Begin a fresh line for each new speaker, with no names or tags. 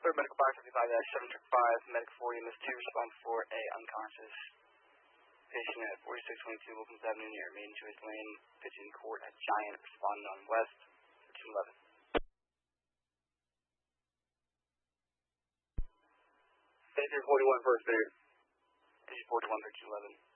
Third medical box 55-7 medic 40, Miss 2, respond for a unconscious patient at 4622 Wilkins Avenue near Main Choice Lane, Pigeon Court at Giant, responding on West 211.
Station 41 first aid.
Station 41 for 211.